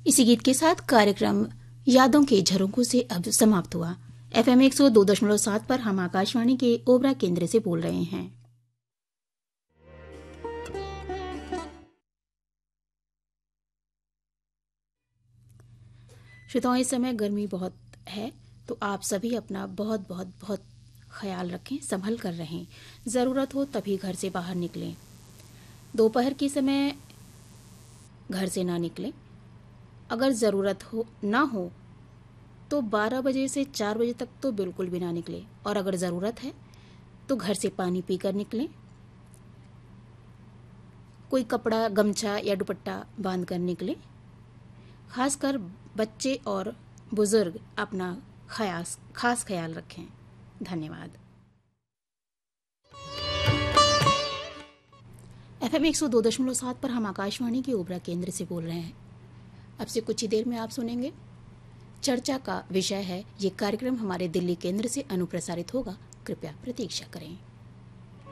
इसी गीत के साथ कार्यक्रम यादों के झरोकों से अब समाप्त हुआ। FM 102.7 पर हम आकाशवाणी के ओबरा केंद्र से बोल रहे हैं। श्रोताओं, इस समय गर्मी बहुत है, तो आप सभी अपना बहुत बहुत बहुत ख्याल रखें, संभल कर रहें। ज़रूरत हो तभी घर से बाहर निकलें। दोपहर के समय घर से ना निकलें। अगर ज़रूरत हो ना हो तो 12 बजे से 4 बजे तक तो बिल्कुल भी ना निकलें, और अगर ज़रूरत है तो घर से पानी पीकर निकलें। कोई कपड़ा, गमछा या दुपट्टा बांध कर निकलें। खासकर बच्चे और बुजुर्ग अपना खास ख्याल रखें। धन्यवाद। FM 102.7 पर हम आकाशवाणी के ओबरा केंद्र से बोल रहे हैं। अब से कुछ ही देर में आप सुनेंगे चर्चा का विषय है। ये कार्यक्रम हमारे दिल्ली केंद्र से अनुप्रसारित होगा। कृपया प्रतीक्षा करें।